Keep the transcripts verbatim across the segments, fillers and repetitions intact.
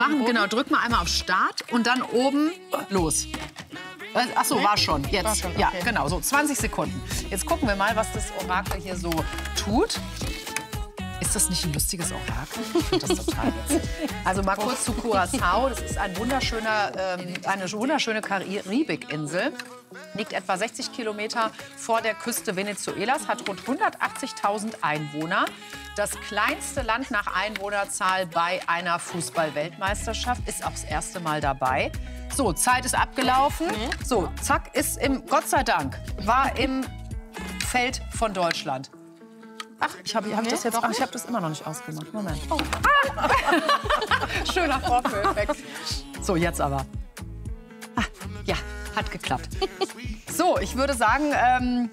Machen, genau, drück mal einmal auf Start und dann oben los. Ach so, war schon. Jetzt. War schon, okay. Ja, genau, so zwanzig Sekunden. Jetzt gucken wir mal, was das Orakel hier so tut. Ist das nicht ein lustiges Orakel? Ich finde das total witzig. Also mal kurz zu Curaçao. Das ist ein wunderschöner, ähm, eine wunderschöne Karibikinsel. Liegt etwa sechzig Kilometer vor der Küste Venezuelas, hat rund hundertachtzigtausend Einwohner. Das kleinste Land nach Einwohnerzahl bei einer Fußball-Weltmeisterschaft, ist auch das erste Mal dabei. So, Zeit ist abgelaufen. So, zack, ist im, Gott sei Dank, war im Feld von Deutschland. Ach, ich habe hab das jetzt, ach, ich habe das immer noch nicht ausgemacht. Moment. Oh. Ah. Schöner Vorführeffekt. So, jetzt aber. Ah, ja, hat geklappt. So, ich würde sagen, ähm,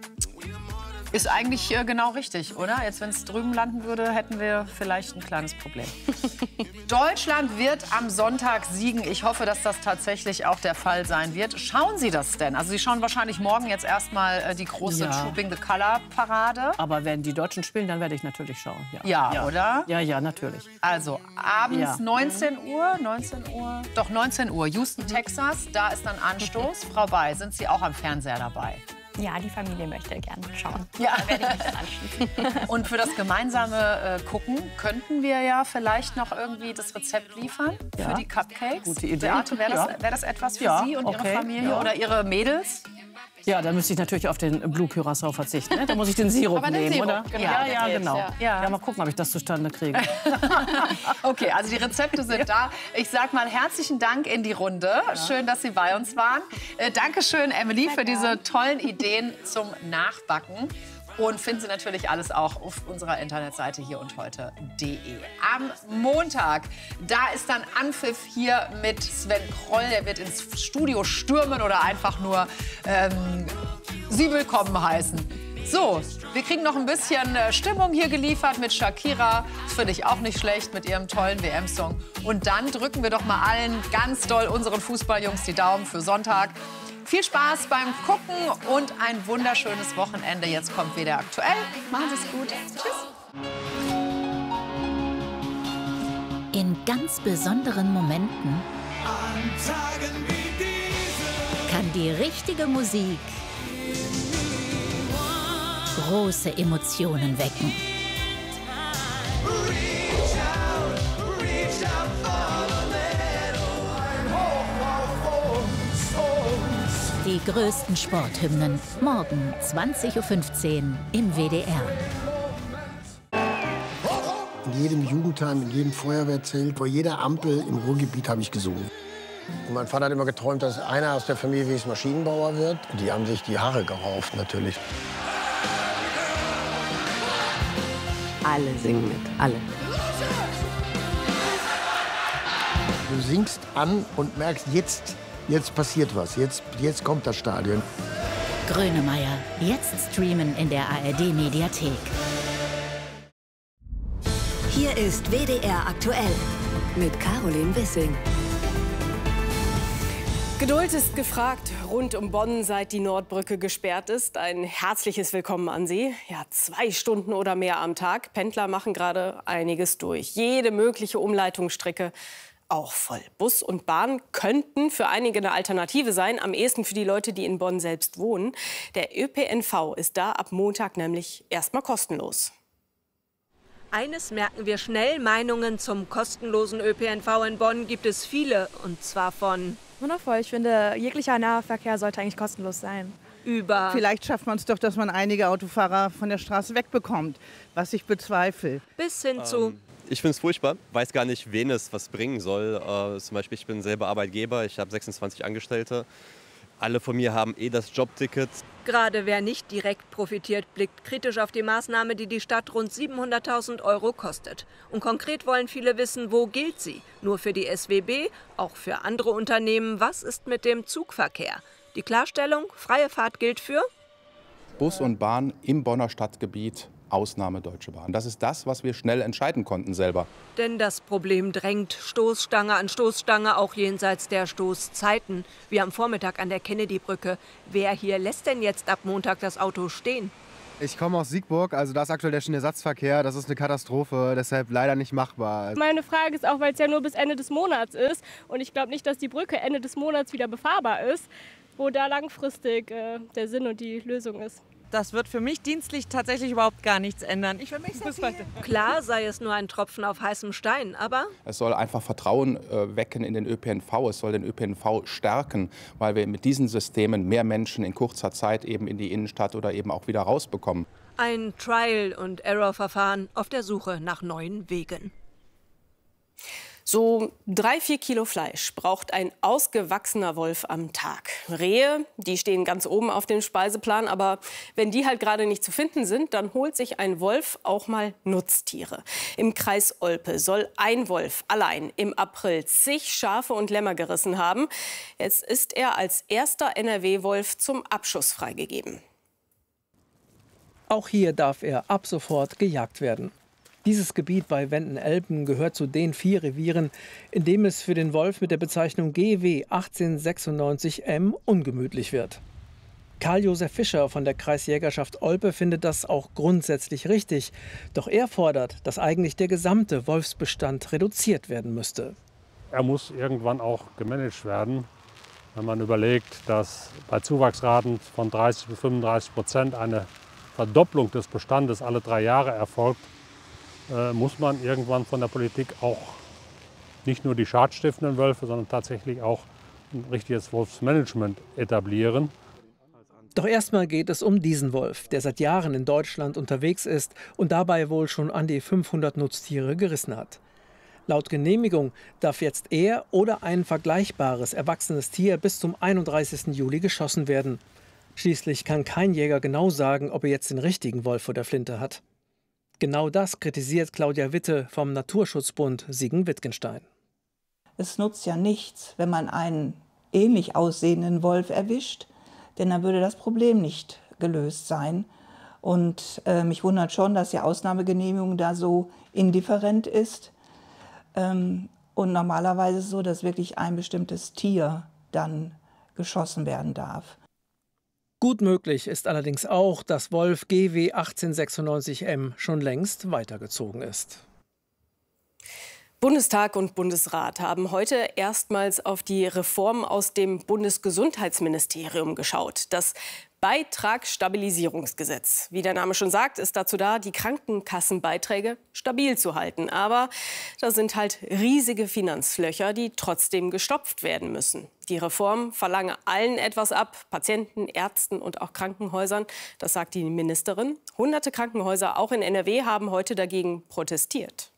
ist eigentlich äh, genau richtig, oder? Jetzt, wenn es drüben landen würde, hätten wir vielleicht ein kleines Problem. Deutschland wird am Sonntag siegen. Ich hoffe, dass das tatsächlich auch der Fall sein wird. Schauen Sie das denn? Also Sie schauen wahrscheinlich morgen jetzt erstmal äh, die große ja. Trooping the Color Parade. Aber wenn die Deutschen spielen, dann werde ich natürlich schauen. Ja, ja, ja. oder? Ja, ja, natürlich. Also abends ja. neunzehn Uhr, neunzehn Uhr, doch neunzehn Uhr, Houston, Texas. Da ist dann Anstoß. Frau Bay, sind Sie auch am Fernseher dabei? Ja, die Familie möchte gerne schauen. Ja. Da werde ich mich dann anschließen. Und für das gemeinsame äh, Gucken könnten wir ja vielleicht noch irgendwie das Rezept liefern ja. für die Cupcakes. Gute Idee. Beate, wäre das, ja. wär das etwas für ja, Sie und okay. Ihre Familie ja. oder Ihre Mädels? Ja, dann müsste ich natürlich auf den Blue Curaçao verzichten. Ne? Da muss ich den Sirup Aber nehmen, den Sirup, oder? genau. Ja, Ja, ja, genau. ja. Ja. ja, mal gucken, ob ich das zustande kriege. Okay, also die Rezepte sind da. Ich sag mal herzlichen Dank in die Runde. Ja. Schön, dass Sie bei uns waren. Äh, Dankeschön, Emily, Danke. für diese tollen Ideen zum Nachbacken. Und finden Sie natürlich alles auch auf unserer Internetseite hier und heute punkt de. Am Montag, da ist dann Anpfiff hier mit Sven Kroll. Der wird ins Studio stürmen oder einfach nur ähm, Sie willkommen heißen. So, wir kriegen noch ein bisschen Stimmung hier geliefert mit Shakira. Das finde ich auch nicht schlecht mit ihrem tollen W M-Song. Und dann drücken wir doch mal allen ganz doll unseren Fußballjungs die Daumen für Sonntag. Viel Spaß beim Gucken und ein wunderschönes Wochenende. Jetzt kommt wieder aktuell. Machen Sie es gut. Tschüss. In ganz besonderen Momenten kann die richtige Musik große Emotionen wecken. Die größten Sporthymnen. Morgen zwanzig Uhr fünfzehn im W D R. In jedem Jugendheim, in jedem Feuerwehrzelt, vor jeder Ampel im Ruhrgebiet habe ich gesungen. Und mein Vater hat immer geträumt, dass einer aus der Familie wie Maschinenbauer wird. Die haben sich die Haare gerauft, natürlich. Alle singen mit, alle. Du singst an und merkst, jetzt, jetzt passiert was. Jetzt, jetzt kommt das Stadion. Grönemeyer, jetzt streamen in der A R D-Mediathek. Hier ist W D R aktuell mit Caroline Wissing. Geduld ist gefragt rund um Bonn, seit die Nordbrücke gesperrt ist. Ein herzliches Willkommen an Sie. Ja, zwei Stunden oder mehr am Tag. Pendler machen gerade einiges durch. Jede mögliche Umleitungsstrecke auch voll. Bus und Bahn könnten für einige eine Alternative sein, am ehesten für die Leute, die in Bonn selbst wohnen. Der Ö P N V ist da ab Montag nämlich erstmal kostenlos. Eines merken wir schnell, Meinungen zum kostenlosen Ö P N V in Bonn gibt es viele, und zwar von wundervoll. Ich finde, jeglicher Nahverkehr sollte eigentlich kostenlos sein. Über Vielleicht schafft man es doch, dass man einige Autofahrer von der Straße wegbekommt, was ich bezweifle. Bis hin zu ähm, ich finde es furchtbar, weiß gar nicht, wen es was bringen soll. Äh, zum Beispiel, ich bin selber Arbeitgeber, ich habe sechsundzwanzig Angestellte. Alle von mir haben eh das Jobticket. Gerade wer nicht direkt profitiert, blickt kritisch auf die Maßnahme, die die Stadt rund siebenhunderttausend Euro kostet. Und konkret wollen viele wissen, wo gilt sie? Nur für die S W B, auch für andere Unternehmen. Was ist mit dem Zugverkehr? Die Klarstellung, freie Fahrt gilt für Bus und Bahn im Bonner Stadtgebiet, Ausnahme Deutsche Bahn. Das ist das, was wir schnell entscheiden konnten selber. Denn das Problem drängt. Stoßstange an Stoßstange, auch jenseits der Stoßzeiten. Wie am Vormittag an der Kennedy-Brücke. Wer hier lässt denn jetzt ab Montag das Auto stehen? Ich komme aus Siegburg, also da ist aktuell der Schienenersatzverkehr. Das ist eine Katastrophe, deshalb leider nicht machbar. Meine Frage ist auch, weil es ja nur bis Ende des Monats ist und ich glaube nicht, dass die Brücke Ende des Monats wieder befahrbar ist, wo da langfristig äh, der Sinn und die Lösung ist. Das wird für mich dienstlich tatsächlich überhaupt gar nichts ändern. Ich vermisse das hier. Klar sei es nur ein Tropfen auf heißem Stein, aber es soll einfach Vertrauen äh, wecken in den Ö P N V. Es soll den Ö P N V stärken, weil wir mit diesen Systemen mehr Menschen in kurzer Zeit eben in die Innenstadt oder eben auch wieder rausbekommen. Ein Trial-and-Error-Verfahren auf der Suche nach neuen Wegen. So drei, vier Kilo Fleisch braucht ein ausgewachsener Wolf am Tag. Rehe, die stehen ganz oben auf dem Speiseplan, aber wenn die halt gerade nicht zu finden sind, dann holt sich ein Wolf auch mal Nutztiere. Im Kreis Olpe soll ein Wolf allein im April zig Schafe und Lämmer gerissen haben. Jetzt ist er als erster N R W-Wolf zum Abschuss freigegeben. Auch hier darf er ab sofort gejagt werden. Dieses Gebiet bei Wenden-Elben gehört zu den vier Revieren, in dem es für den Wolf mit der Bezeichnung G W achtzehnhundertsechsundneunzig M ungemütlich wird. Karl-Josef Fischer von der Kreisjägerschaft Olpe findet das auch grundsätzlich richtig. Doch er fordert, dass eigentlich der gesamte Wolfsbestand reduziert werden müsste. Er muss irgendwann auch gemanagt werden. Wenn man überlegt, dass bei Zuwachsraten von dreißig bis fünfunddreißig Prozent eine Verdopplung des Bestandes alle drei Jahre erfolgt, äh, muss man irgendwann von der Politik auch nicht nur die schadstiftenden Wölfe, sondern tatsächlich auch ein richtiges Wolfsmanagement etablieren. Doch erstmal geht es um diesen Wolf, der seit Jahren in Deutschland unterwegs ist und dabei wohl schon an die fünfhundert Nutztiere gerissen hat. Laut Genehmigung darf jetzt er oder ein vergleichbares erwachsenes Tier bis zum einunddreißigsten Juli geschossen werden. Schließlich kann kein Jäger genau sagen, ob er jetzt den richtigen Wolf vor der Flinte hat. Genau das kritisiert Claudia Witte vom Naturschutzbund Siegen-Wittgenstein. Es nutzt ja nichts, wenn man einen ähnlich aussehenden Wolf erwischt, denn dann würde das Problem nicht gelöst sein. Und äh, mich wundert schon, dass die Ausnahmegenehmigung da so indifferent ist. Ähm, und normalerweise ist es so, dass wirklich ein bestimmtes Tier dann geschossen werden darf. Gut möglich ist allerdings auch, dass Wolf G W achtzehnhundertsechsundneunzig M schon längst weitergezogen ist. Bundestag und Bundesrat haben heute erstmals auf die Reform aus dem Bundesgesundheitsministerium geschaut. Das Beitragsstabilisierungsgesetz. Wie der Name schon sagt, ist dazu da, die Krankenkassenbeiträge stabil zu halten. Aber da sind halt riesige Finanzlöcher, die trotzdem gestopft werden müssen. Die Reform verlange allen etwas ab, Patienten, Ärzten und auch Krankenhäusern. Das sagt die Ministerin. Hunderte Krankenhäuser, auch in N R W, haben heute dagegen protestiert.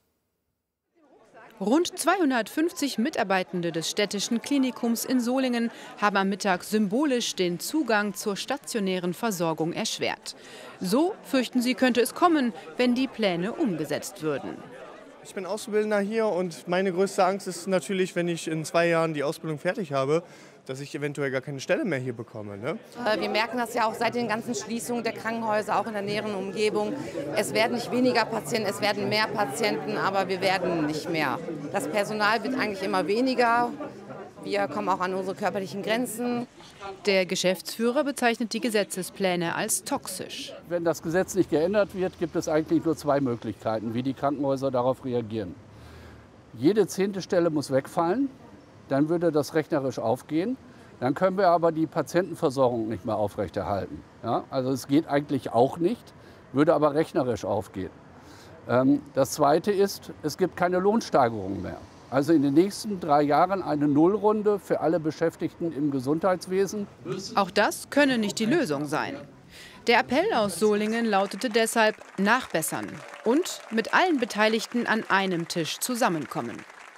Rund zweihundertfünfzig Mitarbeitende des städtischen Klinikums in Solingen haben am Mittag symbolisch den Zugang zur stationären Versorgung erschwert. So, fürchten sie, könnte es kommen, wenn die Pläne umgesetzt würden. Ich bin Auszubildender hier und meine größte Angst ist natürlich, wenn ich in zwei Jahren die Ausbildung fertig habe, dass ich eventuell gar keine Stelle mehr hier bekomme. Ne? Wir merken das ja auch seit den ganzen Schließungen der Krankenhäuser, auch in der näheren Umgebung. Es werden nicht weniger Patienten, es werden mehr Patienten, aber wir werden nicht mehr. Das Personal wird eigentlich immer weniger. Wir kommen auch an unsere körperlichen Grenzen. Der Geschäftsführer bezeichnet die Gesetzespläne als toxisch. Wenn das Gesetz nicht geändert wird, gibt es eigentlich nur zwei Möglichkeiten, wie die Krankenhäuser darauf reagieren. Jede zehnte Stelle muss wegfallen, dann würde das rechnerisch aufgehen. Dann können wir aber die Patientenversorgung nicht mehr aufrechterhalten. Ja, also es geht eigentlich auch nicht, würde aber rechnerisch aufgehen. Ähm, das Zweite ist, es gibt keine Lohnsteigerung mehr. Also in den nächsten drei Jahren eine Nullrunde für alle Beschäftigten im Gesundheitswesen. Auch das könne nicht die Lösung sein. Der Appell aus Solingen lautete deshalb nachbessern und mit allen Beteiligten an einem Tisch zusammenkommen.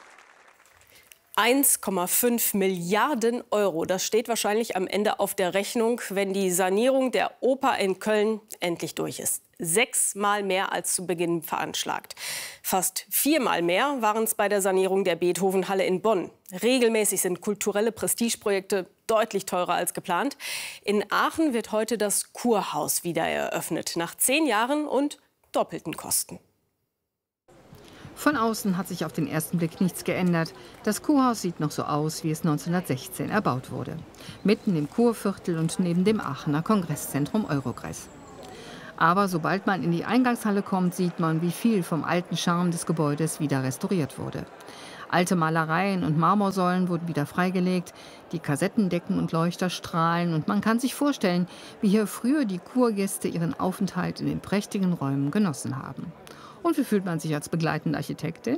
eins Komma fünf Milliarden Euro, das steht wahrscheinlich am Ende auf der Rechnung, wenn die Sanierung der Oper in Köln endlich durch ist. Sechsmal mehr als zu Beginn veranschlagt. Fast viermal mehr waren es bei der Sanierung der Beethovenhalle in Bonn. Regelmäßig sind kulturelle Prestigeprojekte deutlich teurer als geplant. In Aachen wird heute das Kurhaus wieder eröffnet, nach zehn Jahren und doppelten Kosten. Von außen hat sich auf den ersten Blick nichts geändert. Das Kurhaus sieht noch so aus, wie es neunzehnhundertsechzehn erbaut wurde. Mitten im Kurviertel und neben dem Aachener Kongresszentrum Eurogress. Aber sobald man in die Eingangshalle kommt, sieht man, wie viel vom alten Charme des Gebäudes wieder restauriert wurde. Alte Malereien und Marmorsäulen wurden wieder freigelegt, die Kassettendecken und Leuchter strahlen und man kann sich vorstellen, wie hier früher die Kurgäste ihren Aufenthalt in den prächtigen Räumen genossen haben. Und wie fühlt man sich als begleitende Architektin?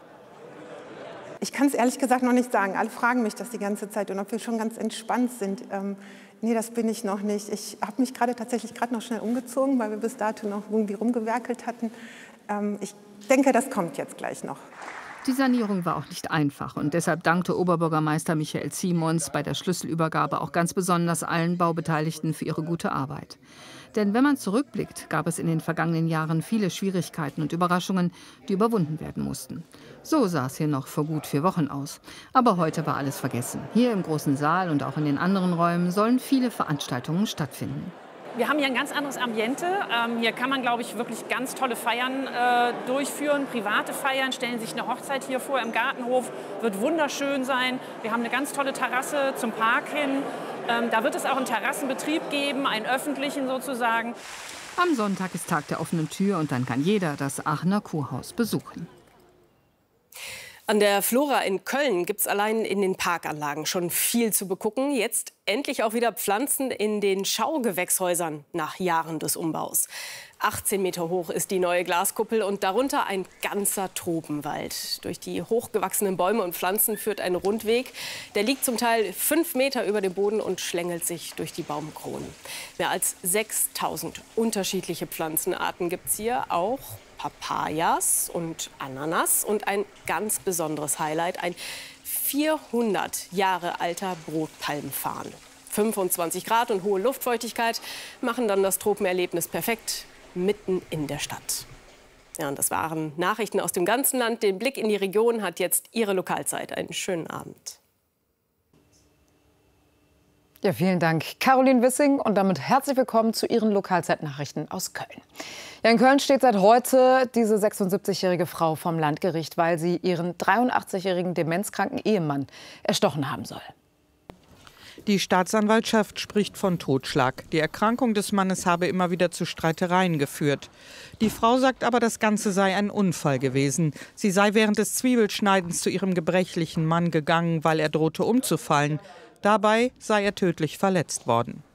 Ich kann es ehrlich gesagt noch nicht sagen. Alle fragen mich das die ganze Zeit und ob wir schon ganz entspannt sind. Ähm, nee, das bin ich noch nicht. Ich habe mich gerade tatsächlich gerade noch schnell umgezogen, weil wir bis dato noch irgendwie rumgewerkelt hatten. Ähm, ich denke, das kommt jetzt gleich noch. Die Sanierung war auch nicht einfach und deshalb dankte Oberbürgermeister Michael Simons bei der Schlüsselübergabe auch ganz besonders allen Baubeteiligten für ihre gute Arbeit. Denn wenn man zurückblickt, gab es in den vergangenen Jahren viele Schwierigkeiten und Überraschungen, die überwunden werden mussten. So sah es hier noch vor gut vier Wochen aus. Aber heute war alles vergessen. Hier im großen Saal und auch in den anderen Räumen sollen viele Veranstaltungen stattfinden. Wir haben hier ein ganz anderes Ambiente. Ähm, hier kann man, glaube ich, wirklich ganz tolle Feiern äh, durchführen, private Feiern. Stellen sich eine Hochzeit hier vor im Gartenhof, wird wunderschön sein. Wir haben eine ganz tolle Terrasse zum Park hin. Ähm, da wird es auch einen Terrassenbetrieb geben, einen öffentlichen sozusagen. Am Sonntag ist Tag der offenen Tür und dann kann jeder das Aachener Kurhaus besuchen. An der Flora in Köln gibt es allein in den Parkanlagen schon viel zu begucken. Jetzt endlich auch wieder Pflanzen in den Schaugewächshäusern nach Jahren des Umbaus. achtzehn Meter hoch ist die neue Glaskuppel und darunter ein ganzer Tropenwald. Durch die hochgewachsenen Bäume und Pflanzen führt ein Rundweg. Der liegt zum Teil fünf Meter über dem Boden und schlängelt sich durch die Baumkronen. Mehr als sechstausend unterschiedliche Pflanzenarten gibt es hier, auch Papayas und Ananas und ein ganz besonderes Highlight, ein vierhundert Jahre alter Brotpalmfarn. fünfundzwanzig Grad und hohe Luftfeuchtigkeit machen dann das Tropenerlebnis perfekt mitten in der Stadt. Ja, und das waren Nachrichten aus dem ganzen Land. Den Blick in die Region hat jetzt Ihre Lokalzeit. Einen schönen Abend. Ja, vielen Dank, Caroline Wissing. Und damit herzlich willkommen zu Ihren Lokalzeitnachrichten aus Köln. Ja, in Köln steht seit heute diese sechsundsiebzigjährige Frau vom Landgericht, weil sie ihren dreiundachtzigjährigen demenzkranken Ehemann erstochen haben soll. Die Staatsanwaltschaft spricht von Totschlag. Die Erkrankung des Mannes habe immer wieder zu Streitereien geführt. Die Frau sagt aber, das Ganze sei ein Unfall gewesen. Sie sei während des Zwiebelschneidens zu ihrem gebrechlichen Mann gegangen, weil er drohte umzufallen. Dabei sei er tödlich verletzt worden.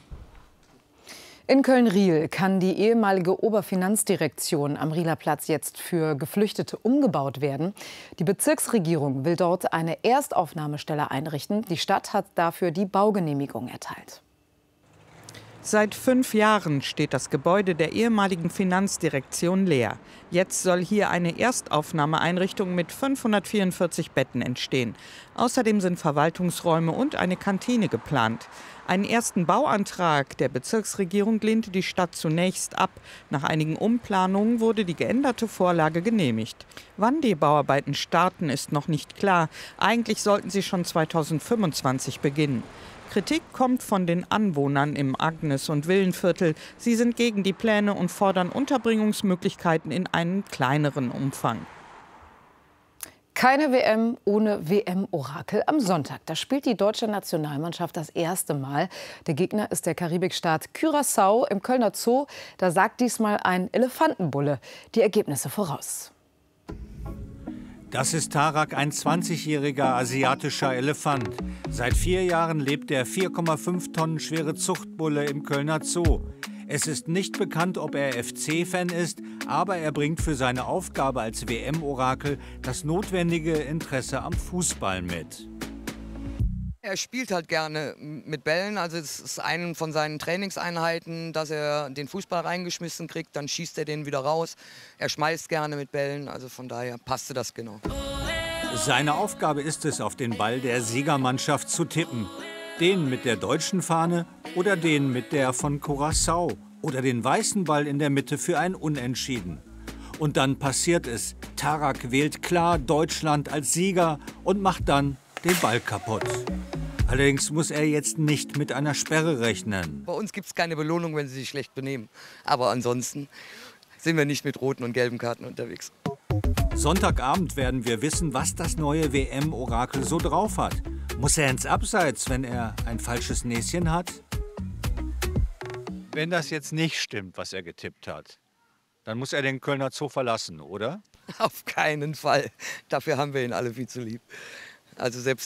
In Köln-Riehl kann die ehemalige Oberfinanzdirektion am Rieler Platz jetzt für Geflüchtete umgebaut werden. Die Bezirksregierung will dort eine Erstaufnahmestelle einrichten. Die Stadt hat dafür die Baugenehmigung erteilt. Seit fünf Jahren steht das Gebäude der ehemaligen Finanzdirektion leer. Jetzt soll hier eine Erstaufnahmeeinrichtung mit fünfhundertvierundvierzig Betten entstehen. Außerdem sind Verwaltungsräume und eine Kantine geplant. Einen ersten Bauantrag der Bezirksregierung lehnte die Stadt zunächst ab. Nach einigen Umplanungen wurde die geänderte Vorlage genehmigt. Wann die Bauarbeiten starten, ist noch nicht klar. Eigentlich sollten sie schon zweitausendfünfundzwanzig beginnen. Kritik kommt von den Anwohnern im Agnes- und Villenviertel. Sie sind gegen die Pläne und fordern Unterbringungsmöglichkeiten in einem kleineren Umfang. Keine W M ohne W M-Orakel am Sonntag. Da spielt die deutsche Nationalmannschaft das erste Mal. Der Gegner ist der Karibikstaat Curaçao im Kölner Zoo. Da sagt diesmal ein Elefantenbulle die Ergebnisse voraus. Das ist Tarak, ein zwanzigjähriger asiatischer Elefant. Seit vier Jahren lebt der vier Komma fünf Tonnen schwere Zuchtbulle im Kölner Zoo. Es ist nicht bekannt, ob er F C-Fan ist, aber er bringt für seine Aufgabe als W M-Orakel das notwendige Interesse am Fußball mit. Er spielt halt gerne mit Bällen, also es ist eine von seinen Trainingseinheiten, dass er den Fußball reingeschmissen kriegt, dann schießt er den wieder raus. Er schmeißt gerne mit Bällen, also von daher passte das genau. Seine Aufgabe ist es, auf den Ball der Siegermannschaft zu tippen. Den mit der deutschen Fahne oder den mit der von Curaçao oder den weißen Ball in der Mitte für ein Unentschieden. Und dann passiert es. Tarak wählt klar Deutschland als Sieger und macht dann den Ball kaputt. Allerdings muss er jetzt nicht mit einer Sperre rechnen. Bei uns gibt es keine Belohnung, wenn sie sich schlecht benehmen. Aber ansonsten sind wir nicht mit roten und gelben Karten unterwegs. Sonntagabend werden wir wissen, was das neue W M-Orakel so drauf hat. Muss er ins Abseits, wenn er ein falsches Näschen hat? Wenn das jetzt nicht stimmt, was er getippt hat, dann muss er den Kölner Zoo verlassen, oder? Auf keinen Fall. Dafür haben wir ihn alle viel zu lieb. Also selbst